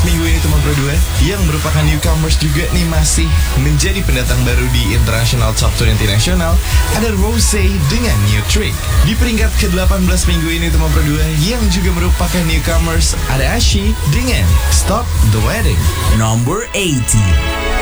minggu ini teman Pro 2 yang merupakan newcomers juga nih, masih menjadi pendatang baru di International Top 20 Nasional, ada Rosé dengan New Trick. Di peringkat ke-18 minggu ini teman Pro 2 yang juga merupakan newcomers, ada Ashi dengan Stop the Wedding. Number 80.